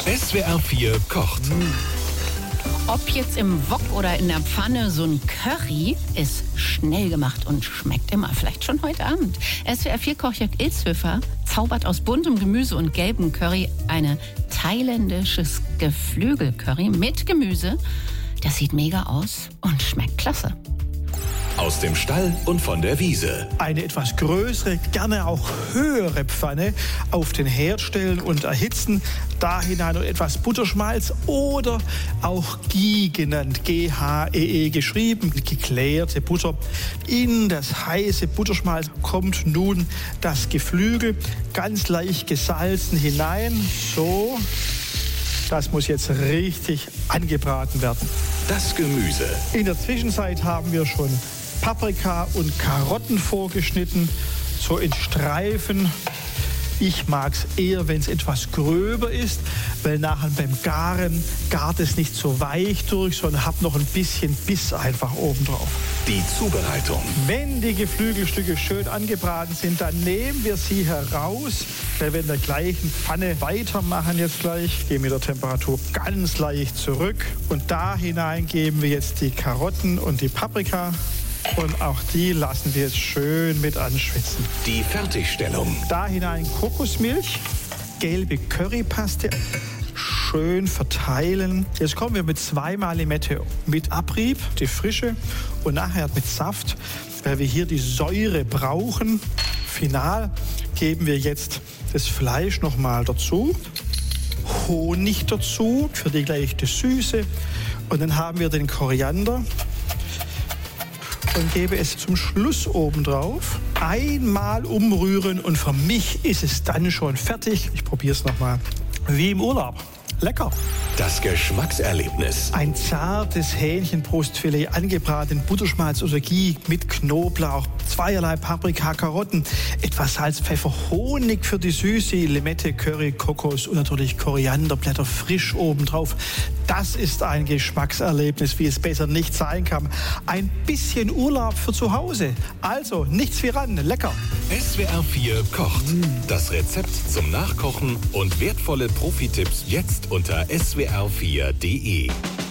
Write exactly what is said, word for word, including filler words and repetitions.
S W R vier kocht. Ob jetzt im Wok oder in der Pfanne, so ein Curry ist schnell gemacht und schmeckt immer. Vielleicht schon heute Abend. S W R vier Kochjörg Ilshöfer zaubert aus buntem Gemüse und gelbem Curry eine thailändisches Geflügelcurry mit Gemüse. Das sieht mega aus und schmeckt klasse. Aus dem Stall und von der Wiese. Eine etwas größere, gerne auch höhere Pfanne auf den Herd stellen und erhitzen. Da hinein noch etwas Butterschmalz oder auch Ghee genannt, G H E E geschrieben, geklärte Butter. In das heiße Butterschmalz kommt nun das Geflügel, ganz leicht gesalzen hinein. So, das muss jetzt richtig angebraten werden. Das Gemüse. In der Zwischenzeit haben wir schon Paprika und Karotten vorgeschnitten, so in Streifen. Ich mag es eher, wenn es etwas gröber ist, weil nachher beim Garen gart es nicht so weich durch, sondern hat noch ein bisschen Biss einfach oben drauf. Die Zubereitung. Wenn die Geflügelstücke schön angebraten sind, dann nehmen wir sie heraus, weil wir in der gleichen Pfanne weitermachen jetzt gleich. Gehen mit der Temperatur ganz leicht zurück und da hinein geben wir jetzt die Karotten und die Paprika. Und auch die lassen wir jetzt schön mit anschwitzen. Die Fertigstellung. Da hinein Kokosmilch, gelbe Currypaste, schön verteilen. Jetzt kommen wir mit zweimal Limette mit Abrieb, die frische, und nachher mit Saft, weil wir hier die Säure brauchen. Final geben wir jetzt das Fleisch nochmal dazu, Honig dazu für die leichte Süße, und dann haben wir den Koriander. Und gebe es zum Schluss oben drauf. Einmal umrühren und für mich ist es dann schon fertig. Ich probiere es nochmal. Wie im Urlaub. Lecker. Das Geschmackserlebnis. Ein zartes Hähnchenbrustfilet, angebraten in Butterschmalz oder Ghee mit Knoblauch, zweierlei Paprika, Karotten, etwas Salz, Pfeffer, Honig für die Süße, Limette, Curry, Kokos und natürlich Korianderblätter frisch obendrauf. Das ist ein Geschmackserlebnis, wie es besser nicht sein kann. Ein bisschen Urlaub für zu Hause. Also nichts wie ran, lecker. S W R vier kocht. Das Rezept zum Nachkochen und wertvolle Profitipps jetzt unter S W R vier punkt de.